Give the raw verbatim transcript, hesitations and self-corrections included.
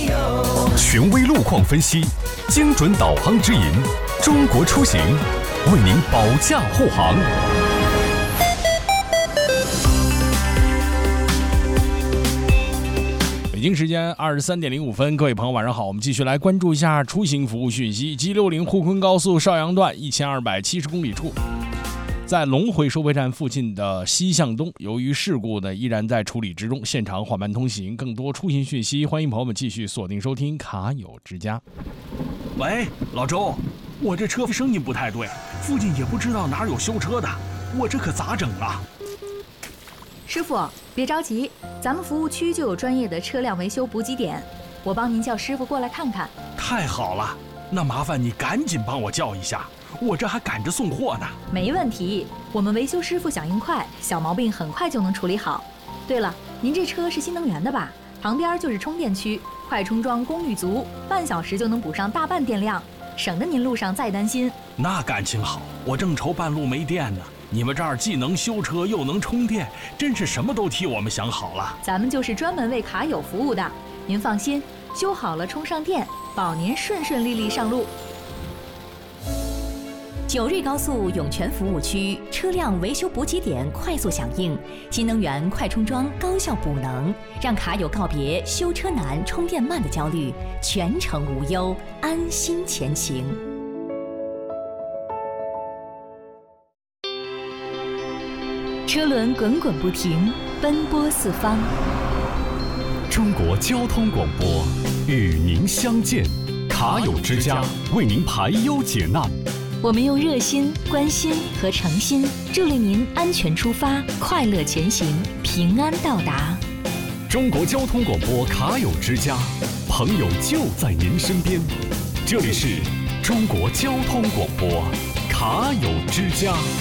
权威路况分析，精准导航指引，中国出行为您保驾护航。 北京时间二十三点零五分，各位朋友晚上好，我们继续来关注一下出行服务讯息。G 六零沪昆高速邵阳段一千二百七十公里处，在龙回收费站附近的西向东，由于事故呢依然在处理之中，现场缓慢通行。更多出行讯息，欢迎朋友们继续锁定收听卡友之家。 喂，老周，我这车声音不太对，附近也不知道哪有修车的，我这可咋整啊？ 师傅，别着急，咱们服务区就有专业的车辆维修补给点，我帮您叫师傅过来看看。 太好了，那麻烦你赶紧帮我叫一下，我这还赶着送货呢。 没问题，我们维修师傅响应快，小毛病很快就能处理好。对了，您这车是新能源的吧？旁边就是充电区，快充桩功率足，半小时就能补上大半电量，省得您路上再担心。 那感情好，我正愁半路没电呢。你们这儿既能修车又能充电，真是什么都替我们想好了。 咱们就是专门为卡友服务的，您放心，修好了充上电，保您顺顺利利上路。 九瑞高速涌泉服务区车辆维修补给点快速响应，新能源快充桩高效补能，让卡友告别修车难、充电慢的焦虑，全程无忧，安心前行。车轮滚滚不停，奔波四方。 中国交通广播与您相见，卡友之家为您排忧解难。 我们用热心、关心和诚心，助力您安全出发，快乐前行，平安到达。 中国交通广播卡友之家，朋友就在您身边。这里是中国交通广播卡友之家。